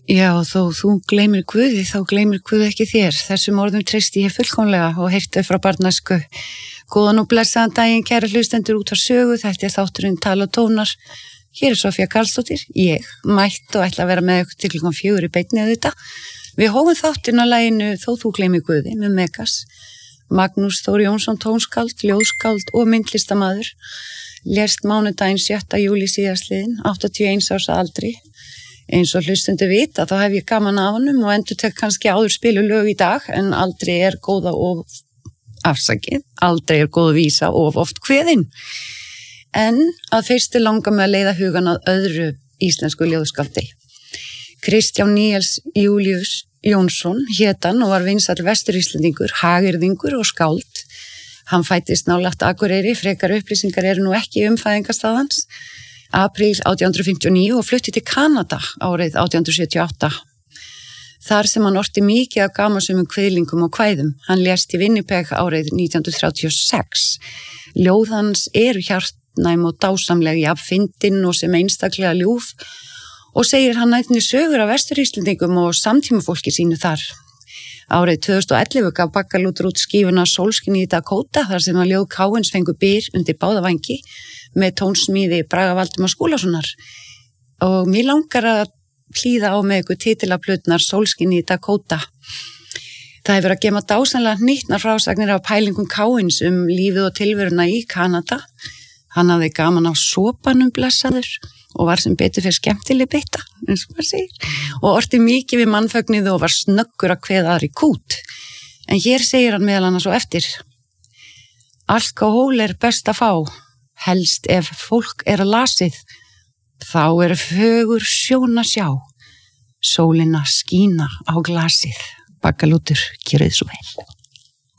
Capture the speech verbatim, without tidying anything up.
Já, þó þú gleymir Guði, þá gleymir Guði ekki þér. Þessum orðum treysti ég fullkomlega og heyrti frá barnæsku. Góðan og blessaðan daginn, kæra hlustendur út af sögu, þetta er þátturinn Tala tónar. Hér er Sofía Karlsdóttir, ég, mætt og ætla að vera með ykkur til klukkan fjögur í beinni þetta. Við hófum þáttinn á laginu Þó þú gleymir Guði með Megas. Magnús Þór Jónsson tónskáld, ljóðskáld og myndlistamaður. Lést mánudaginn sjötta júlí síðastliðinn, áttatíu og eins árs að aldri. Eins og hlustendur vita, þá hef ég gaman af honum og endurtek kannski áður spilu lög í dag, en aldrei er góða og afsakið, aldrei er góða vísa og oft kveðin. En að fyrstu langar með að leiða hugan að öðru íslensku ljóðskáldi. Kristján Níels Júlíus Jónsson hét hann og var vinsæll vesturíslendingur, hagyrðingur og skáld. Hann fættist nálægt Akureyri, frekar upplýsingar eru nú ekki um fæðingarstað hans. Apríl átján hundruð fimmtíu og níu og flutti til Kanada árið átján hundruð sjötíu og átta. Þar sem hann orti mikið af gamansömum kviðlingum og kvæðum. Hann lést í Winnipeg árið nítján hundruð þrjátíu og sex. Ljóð hans eru hjartnæm og dásamleg, jafn fyndin og sem einstaklega ljúf og segir hann einnig sögur af vesturíslendingum og samtímafólki sínu þar. Árið tvö þúsund og ellefu gaf Baggalútur út skífuna Sólskin í Dakota þar sem að ljóð Káins fengu byr undir báða vængi með tónsmíði Braga Valdimar Skúlasonar og mér langar að hlýða á með ykkur titilaflutnar Sólskin í Dakota. Það hefur að gema dásanlega hnýtnar frásagnir af pælingum Káins um lífið og tilveruna í Kanada. Hann hafði gaman á sopanum blessaður og var sem betur fyrir skemmtileg beitta, eins og maður segir, og orti mikið við mannfögnið og var snöggur að kveða aðri kút. En hér segir hann meðal annars og eftir: Alkohól er best að fá, helst ef fólk er lasið, þá er fögur sjón að sjá, sólina skína á glasið. Baggalútur, gjörið svo vel.